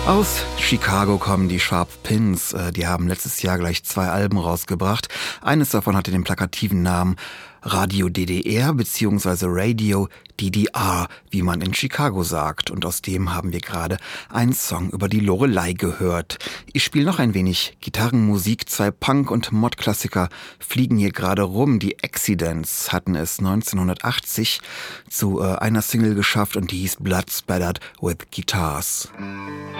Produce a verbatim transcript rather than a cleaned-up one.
Aus Chicago kommen die Sharp Pins. Die haben letztes Jahr gleich zwei Alben rausgebracht. Eines davon hatte den plakativen Namen Radio D D R bzw. Radio D D R, wie man in Chicago sagt. Und aus dem haben wir gerade einen Song über die Lorelei gehört. Ich spiele noch ein wenig Gitarrenmusik. Zwei Punk- und Mod-Klassiker fliegen hier gerade rum. Die Accidents hatten es neunzehnhundertachtzig zu äh, einer Single geschafft und die hieß Blood Spattered with Guitars.